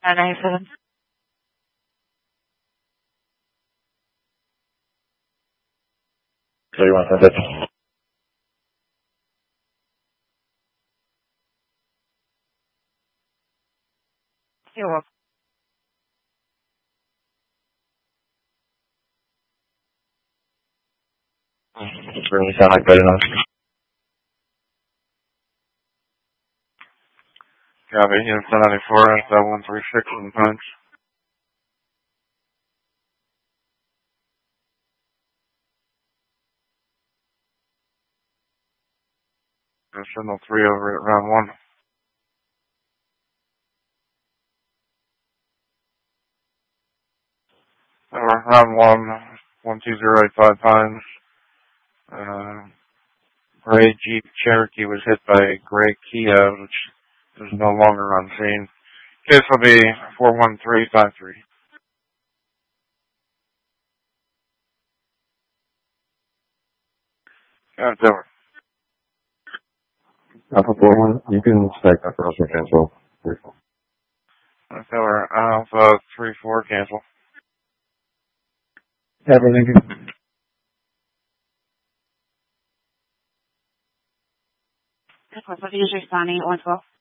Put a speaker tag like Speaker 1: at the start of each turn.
Speaker 1: 997.
Speaker 2: So you want to send it?
Speaker 1: You're welcome.
Speaker 2: Doesn't really sound like good enough.
Speaker 3: Copy, unit 1094, SL 136 in punch. Signal 3 over at round 1. Round 1, 12085 Pines. Gray Jeep Cherokee was hit by a gray Kia, which is no longer on scene. Case will be 41353. It's over.
Speaker 2: Alpha 41, you can stack that for us and cancel.
Speaker 3: It's over. Alpha 34 cancel.
Speaker 2: Everything.
Speaker 1: What is responding at 112?